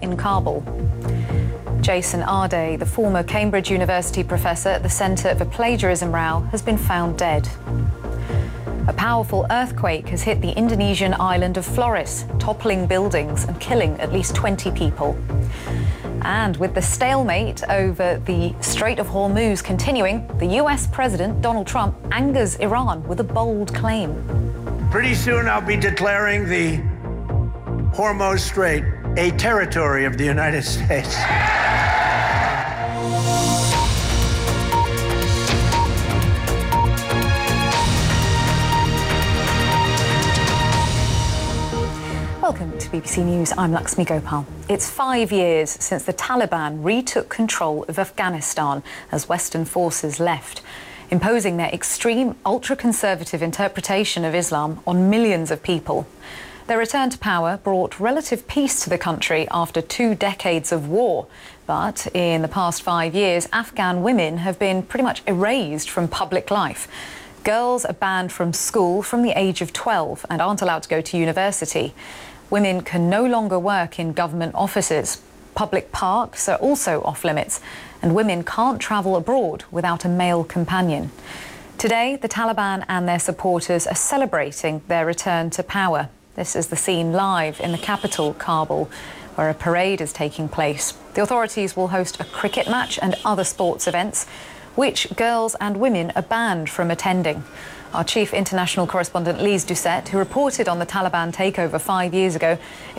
in Kabul. Jason Arday, the former Cambridge University professor at the Centre for Plagiarism row, has been found dead. A powerful earthquake has hit the Indonesian island of Flores, toppling buildings and killing at least 20 people. And with the stalemate over the Strait of Hormuz continuing, the US President Donald Trump angers Iran with a bold claim. Pretty soon I'll be declaring the Hormuz Strait a territory of the United States. Welcome to BBC News. I'm Laxmi Gopal. It's 5 years since the Taliban retook control of Afghanistan as Western forces left, imposing their extreme, ultra-conservative interpretation of Islam on millions of people. Their return to power brought relative peace to the country after 2 decades of war. But in the past 5 years, Afghan women have been pretty much erased from public life. Girls are banned from school from the age of 12 and aren't allowed to go to university. Women can no longer work in government offices. Public parks are also off limits, and women can't travel abroad without a male companion. Today, the Taliban and their supporters are celebrating their return to power. This is the scene live in the capital, Kabul, where a parade is taking place. The authorities will host a cricket match and other sports events, which girls and women are banned from attending. Our chief international correspondent, Lise Doucette, who reported on the Taliban takeover 5 years ago,